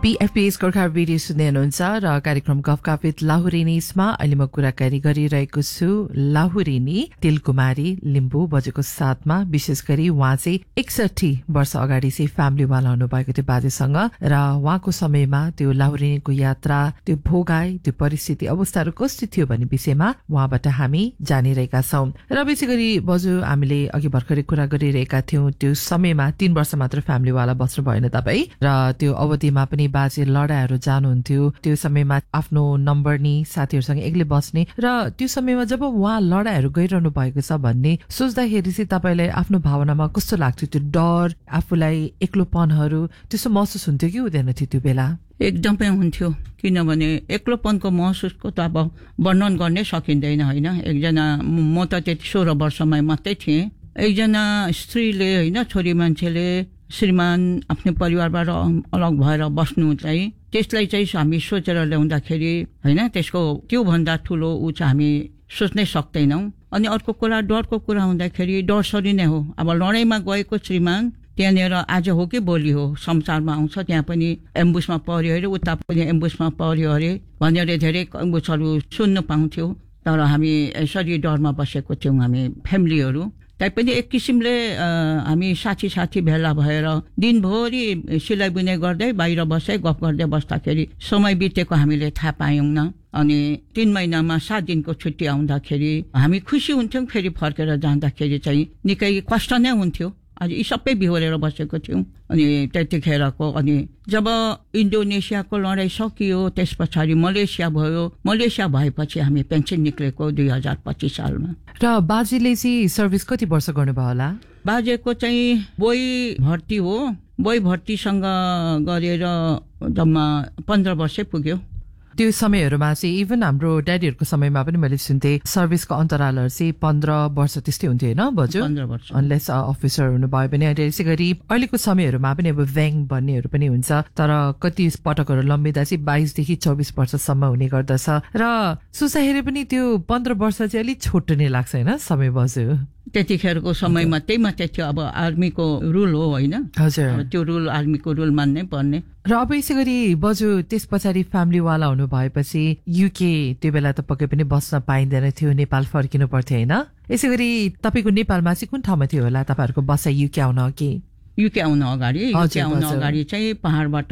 BFPS Gorkha radio सुन्दै हुनुहुन्छ र कार्यक्रम गफकाफित लाहुरेनीसमा अहिले म कुराकानी गरिरहेको छु लाहुरेनी तिलकुमारी लिम्बू बजेको साथमा। विशेष गरी उहाँ चाहिँ 61 वर्ष अगाडि चाहिँ फ्यामिलीवाला हुनुभएको थियो बाजेसँग र उहाँको समयमा त्यो लाहुरेनीको यात्रा, त्यो भोगाई, त्यो परिस्थिति अवस्थाहरू कस्तो थियो भन्ने विषयमा उहाँबाट हामी जानिरहेका छौं। र विशेष गरी बजु हामीले अघि भर्खरै कुरा गरिरहेका थियौं त्यो समयमा 3 वर्ष मात्र फ्यामिलीवाला बस्नु भएन तपाई र त्यो अवधिमा पनि बाजे लडाइहरू जानुहुन्थ्यो। त्यो समयमा आफ्नो नम्बर नि साथीहरूसँग एक्लै बस्ने र त्यो समयमा जब उहाँ लडाइहरू गरिरहनु भएको छ भन्ने सोच्दाखेरि चाहिँ तपाईलाई आफ्नो भावनामा कस्तो लाग्थ्यो? त्यो डर, आफूलाई एक्लोपनहरू त्यस्तो महसुस हुन्थ्यो कि हुँदैन थियो त्यो बेला? एकदमै हुन्थ्यो, किनभने एक्लोपनको महसुसको त अब वर्णन गर्नै सकिँदैन होइन। एकजना म त त्यति 16 वर्षमै मात्रै थिएँ। एकजना स्त्रीले होइन, छोरी मान्छेले श्रीमान आफ्नो परिवारबाट अलग भएर बस्नु चाहिँ त्यसलाई चाहिँ हामी सोचेर ल्याउँदाखेरि होइन त्यसको त्यो भन्दा ठुलो उ चाहिँ हामी सोच्नै सक्दैनौं। अनि अर्को कुरा डरको कुरा हुँदाखेरि डरसरी नै हो। अब लडाईमा गएको श्रीमान त्यहाँनिर आज हो कि भोलि हो संसारमा आउँछ, त्यहाँ पनि एम्बुसमा पर्यो अरे, उता पनि एम्बुसमा पर्यो अरे भनेर धेरै एम्बुसहरू सुन्न पाउँथ्यौं। तर हामी यसरी डरमा बसेको थियौं हामी फ्यामिलीहरू। तैपनि एक किसिमले हामी साथी भेला भएर दिनभरि सिलाइ बुनाइ गर्दै बाहिर बसे गफ गर्दै बस्दाखेरि समय बितेको हामीले थाहा पायौं न। अनि 3 महिनामा 7 दिनको छुट्टी आउँदाखेरि हामी खुसी हुन्थ्यौं, फेरि फर्केर जाँदाखेरि चाहिँ निकै कष्ट नै हुन्थ्यो। अनि यी सबै बिहोरेर बसेको थियौं। अनि त्यतिखेरको अनि जब इन्डोनेसियाको लडाई सकियो त्यस पछाडि मलेसिया भयो। मलेसिया भएपछि हामी पेन्सन निक्लेको 2025 सालमा। र बाजेले चाहिँ सर्भिस कति वर्ष गर्नुभयो होला? बाजेको चाहिँ बोई भर्ती हो, बोई भर्तीसँग गरेर जम्मा 15 वर्षै पुग्यो। त्यो समयहरूमा चाहिँ इभन हाम्रो ड्याडीहरूको समयमा पनि मैले सुन्थे सर्भिसको अन्तरालहरू चाहिँ 15 वर्ष त्यस्तै हुन्थ्यो होइन बजु? 15 वर्ष अनलेस अफिसर हुनुभयो भने। त्यसै गरी अहिलेको समयहरूमा पनि अब व्याङ भन्नेहरू पनि हुन्छ, तर कति पटकहरू लम्बिँदा चाहिँ 22 देखि 24 वर्षसम्म हुने गर्दछ। र सोच्दाखेरि पनि त्यो 15 वर्ष चाहिँ अलिक छोटो नै लाग्छ होइन समय बजु? त्यतिखेरको समयमा त्यही मात्रै थियो। अब आर्मीको रुल हो होइन? हजुर, त्यो रुल आर्मीको रुल मान्नै पर्ने। र अब यसै गरी बजु त्यस पछाडि फ्यामिलीवाला हुनु भएपछि युके त्यो बेला त पक्कै पनि बस्न पाइँदैन थियो, नेपाल फर्किनु पर्थ्यो होइन? यसै गरी तपाईको नेपालमा चाहिँ कुन ठाउँमा थियो होला तपाईहरुको बसाइ युके आउन अघि? युके आउन अगाडि चाहिँ पहाडबाट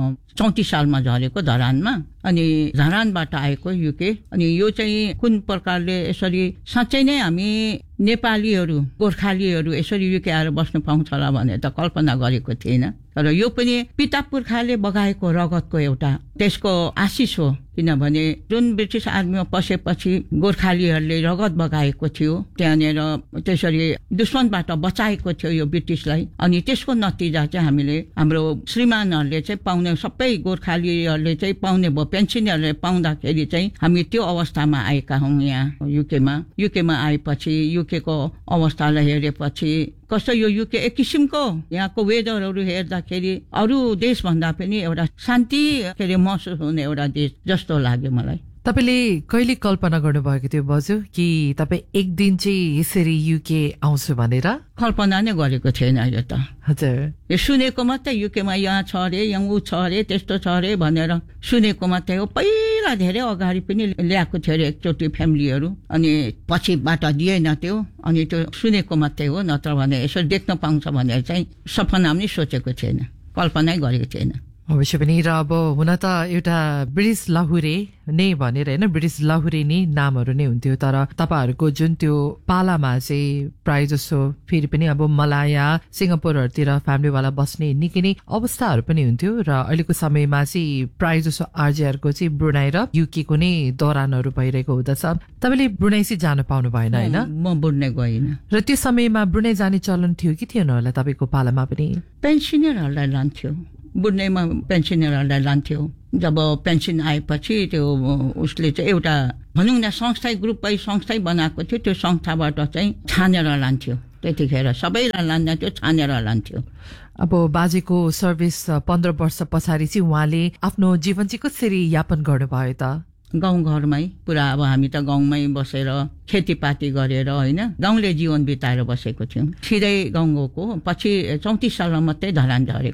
34 सालमा झरेको धरानमा। अनि धरानबाट आएको युके। अनि यो चाहिँ कुन प्रकारले यसरी साँच्चै नै हामी नेपालीहरू गोर्खालीहरू यसरी युके आएर बस्नु पाउँछ होला भनेर त कल्पना गरेको थिएन। तर यो पनि पिता पुर्खाले बगाएको रगतको एउटा त्यसको आशिष हो। किनभने जुन ब्रिटिस आर्मीमा पसेपछि गोर्खालीहरूले रगत बगाएको थियो, त्यहाँनिर त्यसरी दुश्मनबाट बचाएको थियो यो ब्रिटिसलाई। अनि त्यसको नतिजा चाहिँ हामीले हाम्रो श्रीमानहरूले चाहिँ पाउने, सबै गोर्खालीहरूले चाहिँ पाउने भयो, पेन्सनरले पाउँदाखेरि चाहिँ हामी त्यो अवस्थामा आएका हौं यहाँ युकेमा आएपछि युकेको अवस्थालाई हेरेपछि कस्तो यो युके एक किसिमको यहाँको वेदरहरू हेर्दाखेरि अरू देश भन्दा पनि एउटा शान्ति महसुस हुने एउटा देश जस्तो लाग्यो मलाई। तपाईले कहिले कल्पना गर्नुभएको थियो बजु कि तपाई एक दिन चाहिँ यसरी युके आउँछु भनेर? कल्पना नै गरेको थिएन यो त। हजुर, यो सुनेको मात्रै युकेमा यहाँ छ अरे, यहाँ ऊ छ अरे, त्यस्तो छ अरे भनेर सुनेको मात्रै हो। पहिला धेरै अगाडि पनि ल्याएको थियो अरे एकचोटि फ्यामिलीहरू, अनि पछिबाट दिएन त्यो। अनि त्यो सुनेको मात्रै हो, नत्र भने यसो देख्न पाउँछ भनेर चाहिँ सपना पनि सोचेको थिएन, कल्पनै गरेको थिएन। अवश्य पनि। र अब हुन त एउटा ब्रिटिस लाहुरे नै भनेर होइन, ब्रिटिस लाहुरे नै नामहरू नै हुन्थ्यो। तर तपाईहरुको जुन त्यो पालामा चाहिँ प्राय जसो फेरि पनि अब मलाया सिंगापुरहरुतिर फ्यामिलीवाला बस्ने निकै नै अवस्थाहरू पनि हुन्थ्यो। र अहिलेको समयमा चाहिँ प्राय जसो आरजेआरको चाहिँ ब्रुनाई र युके को नै दौरानहरू भइरहेको हुँदछ। तपाईले ब्रुनाई चाहिँ जान पाउनु भएन होइन? म ब्रुनाई गइन। र त्यो समयमा ब्रुनाई जाने चलन थियो कि थिएन होला तपाईको पालामा पनि? पेन्सनरहरूलाई लान्थ्यो, बुढ्नेमा पेन्सनरहरूलाई लान्थ्यो। जब पेन्सन आएपछि त्यो उसले चाहिँ एउटा भनौँ न संस्थाई ग्रुप वाइज संस्थाई बनाएको थियो, त्यो संस्थाबाट चाहिँ छानेर लान्थ्यो। त्यतिखेर सबैलाई लान्न त्यो छानेर लान्थ्यो। अब बाजेको सर्भिस 15 वर्ष पछाडि चाहिँ उहाँले आफ्नो जीवन चाहिँ कसरी यापन गर्नुभयो त? गाउँघरमै पुरा। अब हामी त गाउँमै बसेर खेतीपाती गरेर होइन गाउँले जीवन बिताएर बसेको थियौं। सिधै गाउँ गएको। पछि 34 सालमा मात्रै धरान झरेको।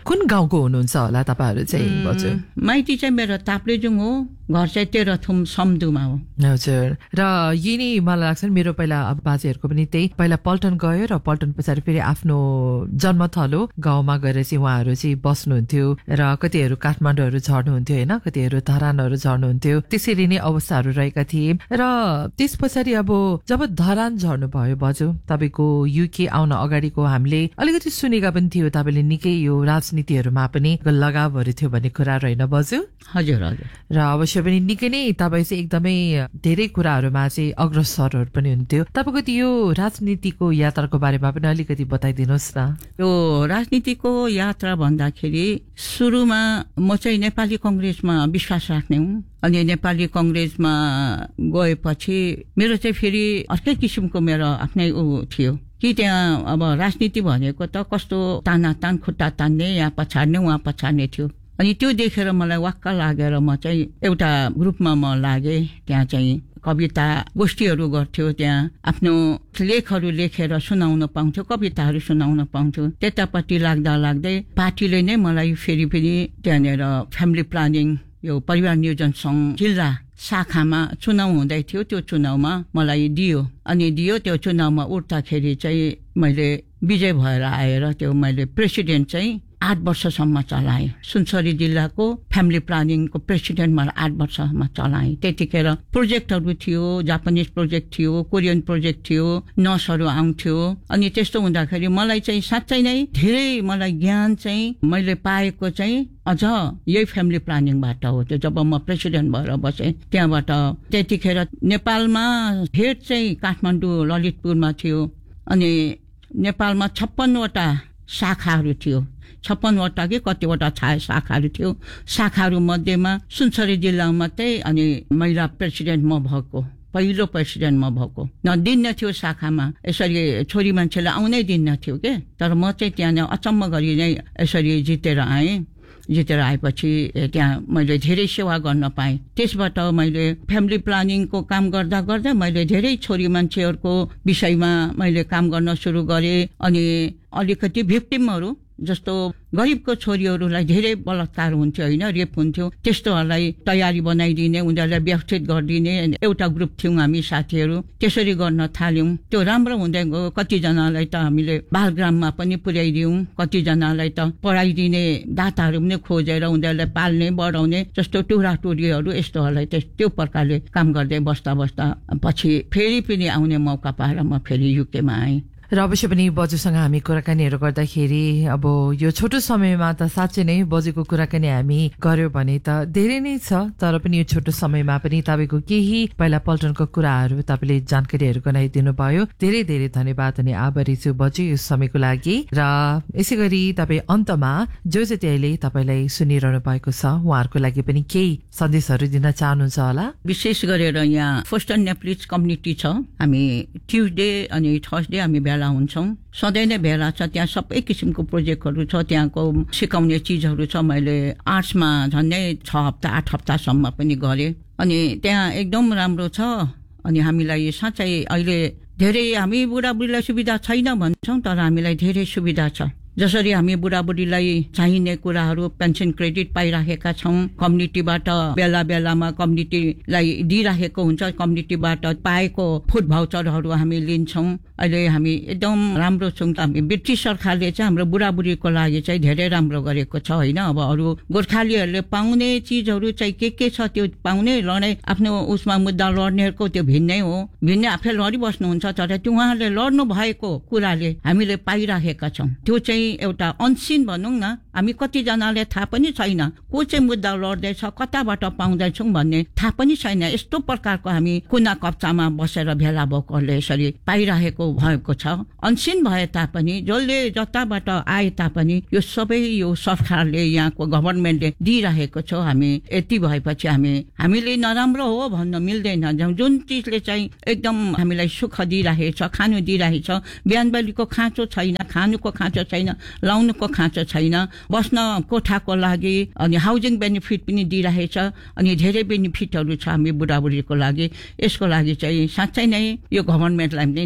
कुन गाउँको हुनुहुन्छ होला तपाईहरु चाहिँ बजु माइती चाहिँ मेरो ताप्लेजुङ हो घर चाहिँ तेह्रथुम सम्दुमा हो हजुर र यिनी मलाई लाग्छ मेरो पहिला अब बाजेहरुको पनि त्यही पहिला पल्टन गयो र पल्टन पछाडी फेरि आफ्नो जन्मथलो गाउँमा गएर चाहिँ उहाँहरु चाहिँ बस्नुहुन्थ्यो र कतिहरु काठमाडौँहरु झर्नुहुन्थ्यो हैन कतिहरु धरानहरु झर्नुहुन्थ्यो त्यसरी नै अवस्थाहरु रहेका थिए र त्यसपछि अब जब धरान झर्नु भयो बजु तपाईको युके आउन अगाडिको हामीले अलिकति सुनेका पनि थियो तपाईले निकै यो राजनीतिहरुमा पनि लगावहरु थियो भन्ने कुरा रहेन बजु हजुर हजुर र अवश्य पनि निकै नै तपाई चाहिँ एकदमै धेरै कुराहरुमा चाहिँ अग्रसरहरु पनि हुन्थ्यो तपाईको यो राजनीतिको यात्राको बारेमा पनि अलिकति बताइदिनुस् न यो राजनीतिको यात्रा भन्दाखेरि सुरुमा म चाहिँ नेपाली कांग्रेसमा विश्वास राख्ने हुँ अनि नेपाली कांग्रेसमा गएपछि मेरो चाहिँ फेरि अर्कै किसिमको मेरो आफ्नै थियो कि त्यहाँ अब राजनीति भनेको त कस्तो तानातान खुट्टा तान्ने यहाँ पछाड्ने उहाँ पछाड्ने थियो अनि त्यो देखेर मलाई वाक्क लागेर म चाहिँ एउटा ग्रुपमा म लागे त्यहाँ चाहिँ कविता गोष्ठीहरु गर्थ्यो त्यहाँ आफ्नो लेखहरु लेखेर सुनाउन पाउँथ्यो कविताहरु सुनाउन पाउँथ्यो त्यतापट्टि लाग्दै पार्टीले नै मलाई फेरि त्यहाँनेर फ्यामिली प्लानिङ यो परिवार नियोजन संघ जिल्ला शाखामा चुनाव हुँदै थियो त्यो चुनावमा मलाई दियो अनि त्यो चुनावमा उठ्दाखेरि चाहिँ मैले विजय भएर आएर त्यो मैले प्रेसिडेन्ट चाहिँ 8 वर्षसम्म चलाए सुनसरी जिल्लाको फ्यामिली प्लानिङको प्रेसिडेन्ट मैले 8 वर्षसम्म चलाए त्यतिखेर प्रोजेक्टहरु थियो जापानिज प्रोजेक्ट थियो कोरियन प्रोजेक्ट थियो नर्सहरु आउँथ्यो अनि त्यस्तो हुँदाखेरि मलाई चाहिँ साच्चै नै धेरै मलाई ज्ञान चाहिँ मैले पाएको चाहिँ अझ यही फ्यामिली प्लानिङबाट हो त्यो जब म प्रेसिडेन्ट भएर बसे त्यहाँबाट त्यतिखेर नेपालमा हेड चाहिँ काठमाडौँ ललितपुरमा थियो अनि नेपालमा 56 वटा शाखाहरु थियो 56 वटा के कतिवटा शाखाहरु थियो शाखाहरु मध्येमा सुनसरी जिल्लामा मात्रै अनि महिला प्रेसिडेन्ट म भएको पहिलो प्रेसिडेन्ट म भएको नदिन्न थियो शाखामा यसरी छोरी मान्छेले आउनै दिन्न थियो के तर म चाहिँ त्यहाँ अचम्म गरी नै यसरी जितेर आएपछि त्यहाँ मैले धेरै सेवा गर्न पाएँ त्यसबाट मैले फ्यामिली प्लानिङको काम गर्दा मैले धेरै छोरी मान्छेहरुको विषयमा मैले काम गर्न सुरु गरे अनि अलिकति भिक्टिमहरु जस्तो गरिबको छोरीहरुलाई धेरै बलात्कार हुन्थ्यो हैन रेप हुन्थ्यो त्यस्तोहरुलाई तयारी बनाइदिने उनीहरुलाई व्यवस्थित गर्दिने एउटा ग्रुप थियौं हामी साथीहरु त्यसरी गर्न थाल्यौं त्यो राम्रो हुँदै गयो कति जनालाई त हामीले बालग्राममा पनि पुर्याइदियौं कति जनालाई त पढाइदिने दाताहरु पनि खोजेर उनीहरुलाई पाल्ने बढाउने जस्तो टुराटुरीहरु यस्तोहरुलाई त्यो प्रकारले काम गर्दै बस्दा पछि फेरि पनि आउने मौका पाएर म फेरि युकेमा आएँ र अवश्य पनि बजुसँग हामी कुराकानीहरु गर्दाखेरि अब यो छोटो समयमा त साच्चै नै बजुको कुराकानी हामी गर्यो भने त धेरै नै छ तर पनि यो छोटो समयमा पनि तपाईको केही पहिला पल्टनको कुराहरु तपाईले जानकारीहरु गराइदिनु भयो धेरै धेरै धन्यवाद अनि आभारी छु बजु यो समयको लागि र यसैगरी तपाई अन्तमा जो जति अहिले तपाईलाई सुनिरहनु भएको छ उहाँहरुको लागि पनि केही सन्देशहरु दिन चाहनुहुन्छ होला विशेष गरेर यहाँ फर्स्ट नेप्लिज कम्युनिटी छ हामी ट्युजडे अनि थर्सडे हामी भेला हुन्छौं सधैँ नै भेला छ त्यहाँ सबै किसिमको प्रोजेक्टहरु छ त्यहाँको सिकाउने चीजहरु छ मैले आर्ट्समा झन्डै 6 हप्ता 8 हप्तासम्म पनि गरे अनि त्यहाँ एकदम राम्रो छ अनि हामीलाई साच्चै अहिले धेरै हामी बुढाबुढीलाई सुविधा छैन भन्छौं तर हामीलाई धेरै सुविधा छ जसरी हामी बुढाबुढीलाई चाहिने कुराहरु पेन्सन क्रेडिट पाइराखेका छौं कम्युनिटीबाट बेलामा कम्युनिटीलाई दिइराखेको हुन्छ कम्युनिटीबाट पाएको फुड भाउचरहरु हामी लिन्छौं अहिले हामी एकदम राम्रो छौं हामी ब्रिटिश सरकारले चाहिँ हाम्रो बुढाबुढीको लागि चाहिँ धेरै राम्रो गरेको छ हैन अब अरु गोर्खालीहरुले पाउने चीजहरु चाहिँ के छ त्यो पाउने लडाई आफ्नो उसमा मुद्दा लड्नेहरुको त्यो भिन्नै हो भिन्नै आफै लडी बस्नुहुन्छ तर त्यो उहाँले लड्नु भएको कुराले हामीले पाइराखेका छौं त्यो चाहिँ एउटा अनसिन भनौं न हामी कति जनाले थाहा पनि छैन को चाहिँ मुद्दा लड्दैछ कताबाट पाउँदैछौं भन्ने थाहा पनि छैन यस्तो प्रकारको हामी कुना कप्चामा बसेर भेला भएकोले यसरी पाइराखेको भएको छ अनसिन भए तापनि जसले जताबाट आए तापनि यो सबै यो सरकारले यहाँको गभर्नमेन्टले दिइराखेको छ हामी यति भएपछि हामीले नराम्रो हो भन्न मिल्दैन जुन चीजले चाहिँ एकदम हामीलाई सुख दिइराखेको छ खानु दिइराखेको छ बिहान बेलुको खाँचो छैन खानुको खाँचो छैन लाउनुको खाँचो छैन बस्न कोठाको लागि अनि हाउसिङ बेनिफिट पनि दिइराखेको छ अनि धेरै बेनिफिटहरु छ हामी बुढाबुढीको लागि यसको लागि चाहिँ साच्चै नै यो गभर्नमेन्टलाई पनि धन्यवाद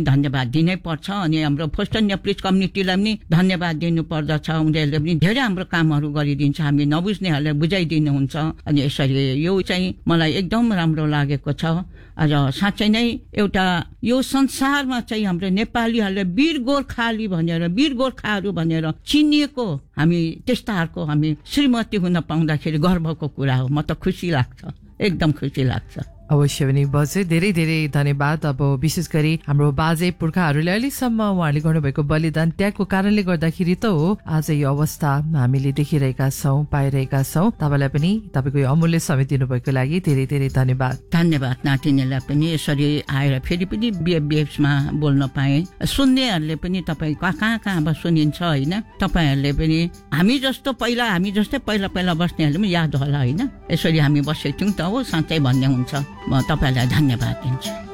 दिनै पर्छ अनि हाम्रो फर्स्ट नेप्लिज कम्युनिटीलाई पनि धन्यवाद दिनुपर्दछ उनीहरूले पनि धेरै हाम्रो कामहरू गरिदिन्छ हामी नबुझ्नेहरूले बुझाइदिनुहुन्छ अनि यसरी यो चाहिँ मलाई एकदम राम्रो लागेको छ आज साँच्चै नै एउटा यो संसारमा चाहिँ हाम्रो नेपालीहरूले वीर गोर्खाहरू भनेर चिनिएको हामी त्यस्ताहरूको हामी श्रीमती हुन पाउँदाखेरि गर्वको कुरा हो म त खुसी लाग्छ एकदम खुसी लाग्छ अवश्य पनि बजे धेरै धेरै धन्यवाद अब विशेष गरी हाम्रो बाजे पुर्खाहरूले अहिलेसम्म उहाँले गर्नुभएको बलिदान त्यागको कारणले गर्दाखेरि त हो आज यो अवस्था हामीले देखिरहेका छौं पाइरहेका छौं तपाईलाई पनि तपाईको यो अमूल्य समय दिनुभएको लागि धेरै धेरै धन्यवाद धन्यवाद नातिनीलाई पनि यसरी आएर फेरि पनि बीएफबीएफमा बोल्न पाए सुन्नेहरूले पनि तपाई कहाँ सुनिन्छ हैन तपाईहरुले पनि हामी जस्तै पहिला बस्नेहरूले पनि याद होला हैन यसरी हामी बसेथ्यौं त हो साँच्चै भन्ने हुन्छ म तपाईलाई धन्यवाद दिन्छु